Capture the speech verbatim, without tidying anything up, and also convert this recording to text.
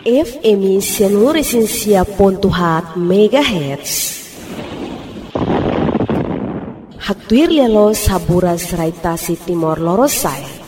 F M seluruh Indonesia pontuhat megahertz. Haktuir lelo sabura serai tasi timor lorosai.